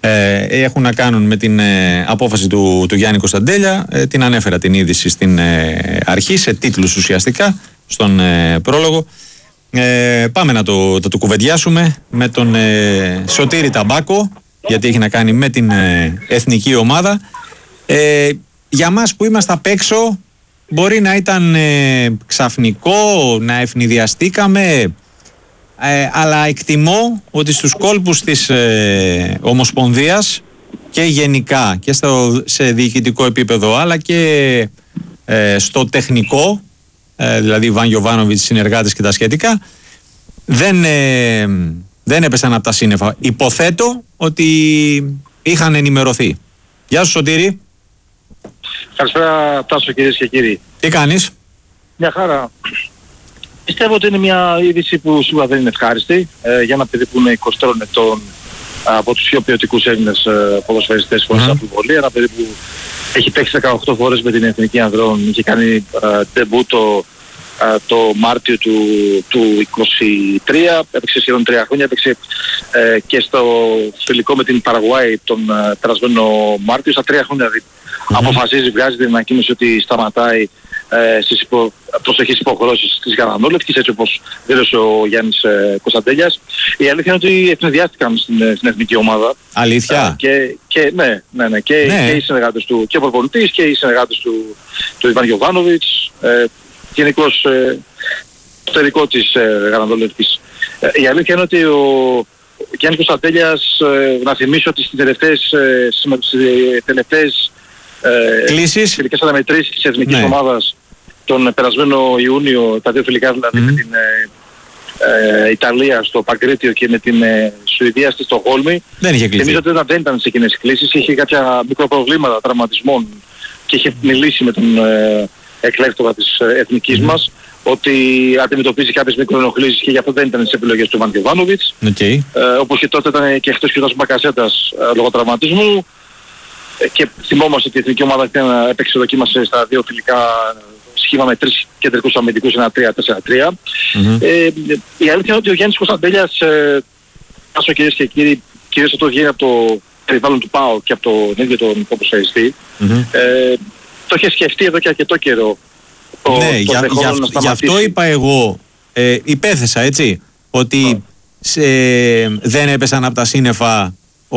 έχουν να κάνουν με την απόφαση του Γιάννη Κωνσταντέλια. Την ανέφερα την είδηση στην αρχή, σε τίτλους ουσιαστικά, στον πρόλογο. Πάμε να το κουβεντιάσουμε με τον Σωτήρη Ταμπάκο, γιατί έχει να κάνει με την εθνική ομάδα. Για μας που είμαστε απ' έξω, μπορεί να ήταν ξαφνικό, να ευνηδιαστήκαμε, αλλά εκτιμώ ότι στους κόλπους της Ομοσπονδίας και γενικά και σε διοικητικό επίπεδο, αλλά και στο τεχνικό, δηλαδή Βαν Γιοβάνοβιτς, συνεργάτες και τα σχετικά, δεν έπεσαν από τα σύννεφα. Υποθέτω ότι είχαν ενημερωθεί. Γεια σου Σωτήρη. Καλησπέρα Τάσο, κυρίες και κύριοι. Τι κάνεις? Μια χαρά. Πιστεύω ότι είναι μια είδηση που σίγουρα δεν είναι ευχάριστη για ένα παιδί που είναι 23 ετών, από τους πιο ποιοτικούς Έλληνες ποδοσφαιριστές χωρίς αμφιβολία. Ένα παιδί που έχει παίξει 18 φορές με την Εθνική Ανδρών, είχε κάνει ντεμπούτο το Μάρτιο του 23, έπαιξε σχεδόν 3 χρόνια, έπαιξε και στο φιλικό με την Παραγουάη τον περασμένο Μάρτιο. Στα 3 χρόνια αποφασίζει, βγάζει την ανακοίνωση ότι σταματάει στις προσεχείς υποχρεώσεις της Γαρανόλευκης, έτσι όπως δήλωσε ο Γιάννης Κωνσταντέλιας. Η αλήθεια είναι ότι ευνηδιάστηκαν στην εθνική ομάδα. Αλήθεια? Ναι. Και οι συνεργάτες του, και ο προπονητής και οι συνεργάτες του Ιβάν Γιοβάνοβιτς, γενικώς το τελικό της Γαρανόλευκης. Η αλήθεια είναι ότι ο Γιάννης Κωνσταντέλιας, να θυμίσω ότι στις τελευταίες φιλικές αναμετρήσεις της εθνικής ομάδας τον περασμένο Ιούνιο, τα δύο φιλικά δηλαδή με την Ιταλία στο Παγκρίτιο και με την Σουηδία στη Στοκχόλμη, δεν είχε κλείσει. Θυμίζω ότι δεν ήταν σε εκείνες κλήσεις, είχε κάποια μικροπροβλήματα τραυματισμών και είχε μιλήσει με τον εκλέκτορα της εθνικής μας ότι αντιμετωπίζει κάποιες μικροενοχλήσεις και γι' αυτό δεν ήταν στις επιλογές του Βαν Γιοβάνοβιτς. Όπως και τότε ήταν και εκτός κοινός Μπακασέτας λόγω τραυματισμού. Και θυμόμαστε ότι η εθνική ομάδα έπαιξε, δοκίμασε στα δύο φιλικά σχήμα με 3 κεντρικούς αμυντικούς, ένα 3-4-3. Η αλήθεια είναι ότι ο Γιάννης Κωνσταντέλιας, άσο κυρίες και κύριοι, κυρίως αυτό βγαίνει από το περιβάλλον του ΠΑΟ και από τον ίδιο τον ποδοσφαιριστή, το είχε σκεφτεί εδώ και αρκετό καιρό. Ναι, γι' αυτό είπα εγώ, υπέθεσα έτσι, ότι δεν έπεσαν από τα σύννεφα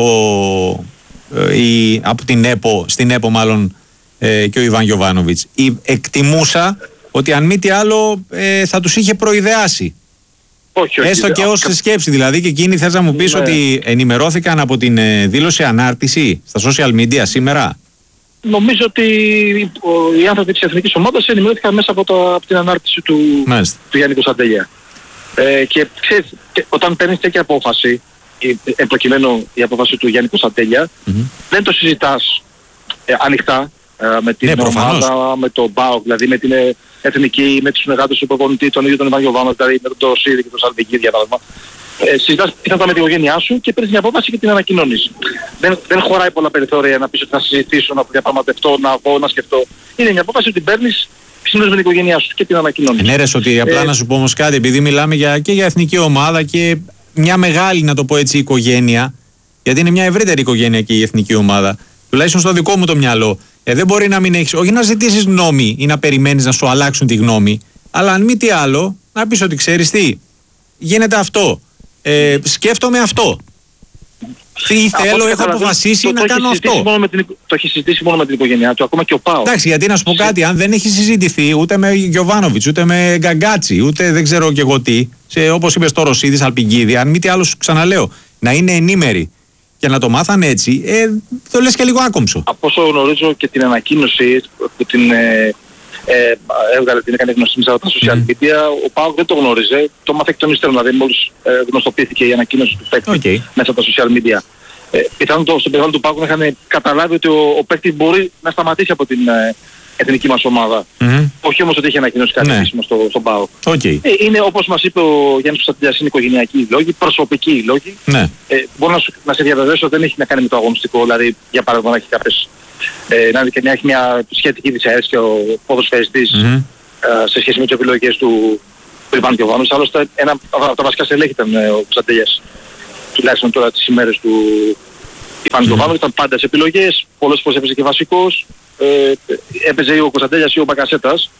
από την ΕΠΟ, στην ΕΠΟ μάλλον, και ο Ιβάν Γιοβάνοβιτς. Εκτιμούσα ότι αν μη τι άλλο θα τους είχε προειδεάσει. Όχι, έστω και ως σκέψη δηλαδή, και εκείνοι θες να μου πεις ότι ενημερώθηκαν από την δήλωση ανάρτηση στα social media σήμερα? Νομίζω ότι οι άνθρωποι της εθνικής ομάδας ενημερώθηκαν μέσα από την ανάρτηση του Γιάννη Κωνσταντέλια. Και ξέρεις, όταν παίρνεις τέτοια απόφαση, προκειμένου η απόφαση του Γιάννη Κωνσταντέλια, δεν το συζητάς ανοιχτά με την ομάδα, με τον ΠΑΟΚ, δηλαδή με την εθνική, με τους συνεργάτες του προπονητή, τον ίδιο τον Ιβάν Γιοβάνοβιτς, δηλαδή με τον Σίδη και τον Σαλβική, για παράδειγμα. Συζητάς πιθανότατα με την οικογένειά σου και παίρνεις μια απόφαση και την ανακοινώνεις. Δεν χωράει πολλά περιθώρια να πεις ότι θα συζητήσω, να διαπραγματευτώ, να βγω, να σκεφτώ. Είναι μια απόφαση ότι την παίρνεις συνήθως με την οικογένειά σου και την ανακοινώνεις. Ναι, ρε Σωτήρη, απλά να σου πω όμως κάτι, επειδή μιλάμε και για εθνική ομάδα και μια μεγάλη, να το πω έτσι, οικογένεια, γιατί είναι μια ευρύτερη οικογένεια και η εθνική ομάδα, τουλάχιστον στο δικό μου το μυαλό. Δεν μπορεί να μην έχεις, όχι να ζητήσεις γνώμη ή να περιμένεις να σου αλλάξουν τη γνώμη, αλλά αν μη τι άλλο, να πεις ότι ξέρεις τι, γίνεται αυτό. Σκέφτομαι αυτό. Τι θέλω, έχω αποφασίσει να κάνω αυτό. Το έχει συζητήσει μόνο με την οικογένειά του, ακόμα και ο ΠΑΟ. Εντάξει, γιατί να σου πω κάτι, αν δεν έχει συζητηθεί ούτε με Γιοβάνοβιτς, ούτε με Γκαγκάτσι, ούτε δεν ξέρω και εγώ τι, όπως είπες τώρα ο Σίδης, Αλπιγκίδη, αν μη τι άλλο σου ξαναλέω, να είναι ενήμεροι και να το μάθαν έτσι, το λες και λίγο άκομψο. Από όσο γνωρίζω και την ανακοίνωση που την έβγαλε, την έκανε γνωστή μέσα από τα social media, ο ΠΑΟΚ δεν το γνώριζε, το μάθε εκ των υστέρων, δηλαδή μόλις γνωστοποιήθηκε η ανακοίνωση του παίκτη μέσα από τα social media. Πιθανόν στο περιβάλλον του ΠΑΟΚ να είχαν καταλάβει ότι ο παίκτης μπορεί να σταματήσει από την εθνική μας ομάδα. Όχι όμως ότι έχει ανακοινώσει κάτι επίσημο στον ΠΑΟΚ. Είναι, όπως μας είπε ο Γιάννης Κωνσταντέλιας, είναι οικογενειακοί λόγοι, προσωπικοί λόγοι. Μπορώ να σε διαβεβαιώσω ότι δεν έχει να κάνει με το αγωνιστικό, δηλαδή για παράδειγμα να έχει κάποιες να έχει μια σχετική δυσαρέσκεια ο ποδοσφαιριστής σε σχέση με τις επιλογές του Ιβάν Γιοβάνοβιτς. Άλλωστε ένα από τα βασικά στελέχη ήταν ο Κωνσταντέλιας, τουλάχιστον τώρα τις ημέρες Η Πανικοβάνο ήταν πάντα σε επιλογές, πολλές φορές έπαιζε και βασικός, έπαιζε ή ο Κωνσταντέλιας ή ο Μπακασέτας.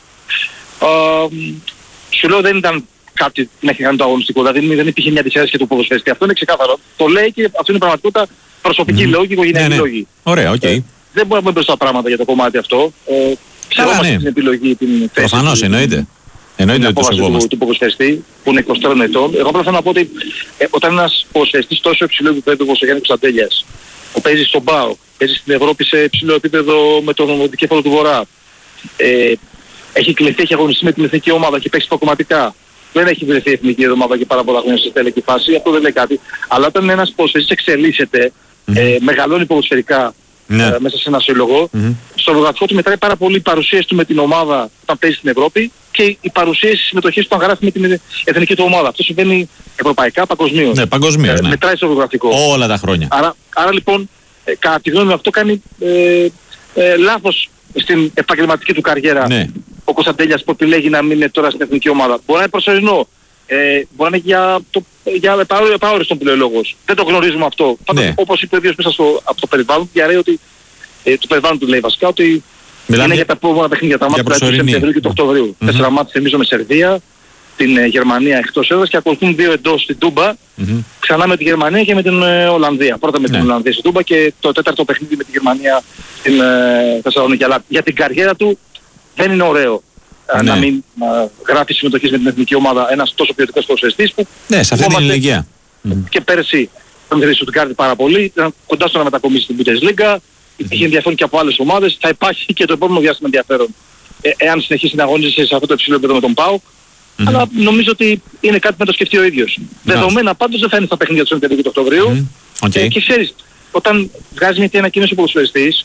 Σου λέω δεν ήταν κάτι να έχει κάνει το αγωνιστικό, δηλαδή δεν υπήρχε μια δυσάρεση και του ποδοσφαιριστή. Αυτό είναι ξεκάθαρο. Το λέει και αυτό είναι πραγματικότητα, προσωπική λόγη, οικογενειακή λόγη. Ωραία, οκ. Δεν μπορούμε να πούμε περισσότερα πράγματα για το κομμάτι αυτό. Ξερόμαστε την επιλογή, την θέση. Προφανώς, εννοείται. Εννοείται ότι το σεβόμαστε. Του ποδοσφαιριστή που είναι 23 ετών. Εγώ απλά θέλω να πω ότι όταν ένας ποδοσφαιριστής τόσο υψηλό επίπεδο όπως ο Γιάννης Κωνσταντέλιας, που παίζει στον ΠΑΟΚ, παίζει στην Ευρώπη σε υψηλό επίπεδο με τον δικέφαλο του Βορρά, έχει κληθεί, έχει αγωνιστεί με την εθνική ομάδα και παίξει προκομματικά. Δεν έχει βρεθεί η εθνική ομάδα και πάρα πολλά χρόνια σε τελική φάση, αυτό δεν λέει κάτι. Αλλά όταν ένας ποδοσφαιριστής εξελίσσεται, μεγαλώνει ποδοσφαιρικά μέσα σε ένα σύλλογο, στο λογαριασμό του μετράει πάρα πολύ η παρουσίαση του με την ομάδα όταν παίζει στην Ευρώπη και η παρουσίαση της συμμετοχής του αν γράφει με την εθνική του ομάδα. Αυτό συμβαίνει ευρωπαϊκά, παγκοσμίως. Ναι, παγκοσμίως, ναι. Μετράει στο λογαριασμό. Όλα τα χρόνια. Άρα λοιπόν, κατά τη γνώμη μου αυτό κάνει λάθος στην επαγγελματική του καριέρα. Ναι. Ο Κωνσταντέλιας που επιλέγει να μην είναι τώρα στην εθνική ομάδα. Μπορεί να είναι προσωρινό. Μπορεί να είναι για επαόριστον που λέει ο λόγος. Δεν το γνωρίζουμε αυτό. Ναι. Όπως είπε ο ίδιος μέσα από το περιβάλλον, διαρρέει ότι το περιβάλλον του λέει βασικά ότι είναι για τα επόμενα παιχνίδια, τα μάτια του Σεπτεμβρίου και του Οκτωβρίου. 4 μάτια θυμίζω με Σερβία, την Γερμανία εκτός έδρας και ακολουθούν 2 εντός στην Τούμπα, ξανά με τη Γερμανία και με την Ολλανδία. Πρώτα με την Ολλανδία στην Τούμπα και το 4ο παιχνίδι με τη Γερμανία στην Θεσσαλονίκη. Αλλά για την καριέρα του δεν είναι ωραίο να μην γράφει συμμετοχής με την εθνική ομάδα ένας τόσο ποιοτικός ποδοσφαιριστής που σε αυτή την ηλικία. Και πέρσι τον θέλει του κάρτη πάρα πολύ, ήταν κοντά στο να μετακομίσει στην Bundesliga, υπήρχε ενδιαφέρον και από άλλες ομάδες, θα υπάρχει και το επόμενο διάστημα ενδιαφέρον εάν συνεχίσει να αγωνίζεται σε αυτό το υψηλό επίπεδο με τον ΠΑΟΚ. Αλλά νομίζω ότι είναι κάτι που να το σκεφτεί ο ίδιος. Δεδομένα πάντως δεν θα είναι στα παιχνίδια του Σεπτεμβρίου και του Οκτωβρίου. Και ξέρεις, όταν βγάζει μια ανακοίνωση ο ποδοσφαιριστής,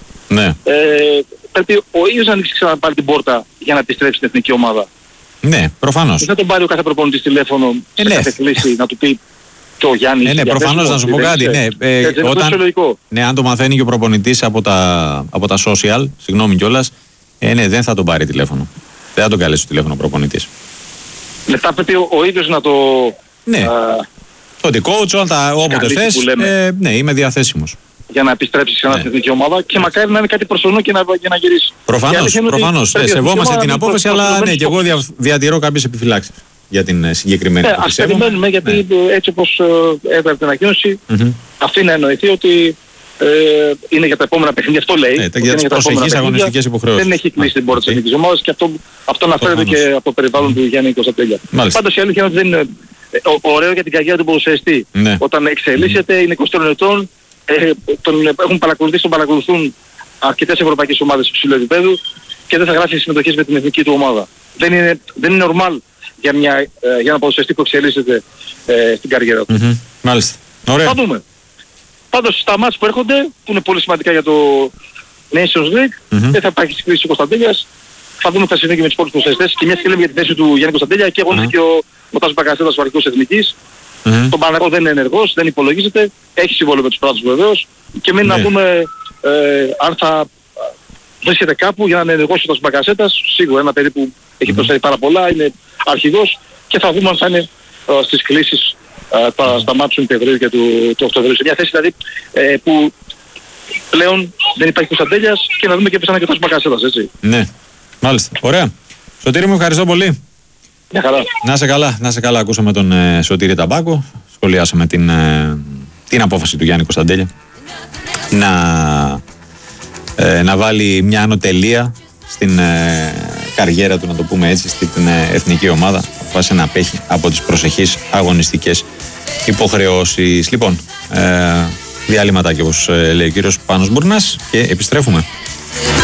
πρέπει ο ίδιος να ανοίξει ξανά πάλι την πόρτα για να επιστρέψει στην εθνική ομάδα. Ναι, προφανώς. Δεν θα τον πάρει ο κάθε προπονητής τηλέφωνο σε κάθε κλίση να του πει και ο Γιάννης. Ναι, προφανώς να σου πω κάτι. Αν το μαθαίνει και ο προπονητής από τα social, συγγνώμη κιόλας, δεν θα τον πάρει τηλέφωνο. Δεν θα τον καλέσει το τηλέφωνο ο προπονητής. Μετά πρέπει ο ίδιος να το... Ναι. Ότι coach, όποτε θες, ναι, είμαι διαθέσιμος. Για να επιστρέψει ξανά στην εθνική ομάδα και μακάρι να είναι κάτι προσωρινό και να γυρίσει. Προφανώς. Σεβόμαστε την απόφαση, αλλά ναι, και εγώ διατηρώ κάποιες επιφυλάξεις για την συγκεκριμένη. Ας περιμένουμε, γιατί έτσι όπως έβαλε την ανακοίνωση, αφήνει να εννοηθεί ότι είναι για τα επόμενα παιχνίδια. Αυτό λέει. Για τις προσεχείς αγωνιστικές υποχρεώσεις. Δεν έχει κλείσει την πόρτα της εθνικής ομάδας και αυτό αναφέρεται και από το περιβάλλον του Γιάννη Κωνσταντέλια. Πάντως η αλήθεια είναι ότι δεν είναι ωραίο για την καριέρα του ποδοσφαιριστή. Όταν εξελίσσεται, είναι 20 ετών, τον παρακολουθούν αρκετές ευρωπαϊκές ομάδες υψηλού επίπεδου και δεν θα γράφει συμμετοχές με την εθνική του ομάδα. Δεν είναι normal για ένα ποδοσφαιριστή που εξελίσσεται στην καριέρα του. Μάλιστα. Ωραία. Θα δούμε. Πάντως στα μάτς που έρχονται, που είναι πολύ σημαντικά για το Nations League, δεν θα υπάρχει συγκρίση ο Κωνσταντέλιας. Θα δούμε τι θα συμβεί και με τους υπόλοιπους ποδοσφαιριστές. Και μια και λέμε για τη θέση του Γιάννη Κωνσταντέλια και αγωνίζεται και ο Τάσος Μπακασέτας ο αρχηγός εθνικής. Τον Παναγό δεν είναι ενεργός, δεν υπολογίζεται, έχει συμβόλαιο με τους πράτους βεβαίως και μένει να δούμε αν θα βρίσκεται κάπου για να είναι ενεργός ο Τάσος Μπακασέτας. Σίγουρα ένα παιδί που έχει προσφέρει πάρα πολλά, είναι αρχηγός και θα δούμε αν θα είναι στις κλήσεις στα μάτια του Σεπτεμβρίου και του Οκτωβρίου. Σε μια θέση δηλαδή που πλέον δεν υπάρχει Κωνσταντέλιας και να δούμε και πισάνε και ο Τάσος Μπακασέτας, έτσι. Ναι, μάλιστα. Ωραία. Σωτήρη μου, ευχαριστώ πολύ. Μια χαρά. Να σε καλά. Ακούσαμε τον Σωτήρη Ταμπάκο. Σχολιάσαμε την απόφαση του Γιάννη Κωνσταντέλια να βάλει μια ανωτελεία στην καριέρα του, να το πούμε έτσι, στην εθνική ομάδα. Αποφάσισε να απέχει από τις προσεχείς αγωνιστικές υποχρεώσεις. Λοιπόν, διαλύματάκι όπως λέει ο κύριος Πάνος Μπουρνάς και επιστρέφουμε.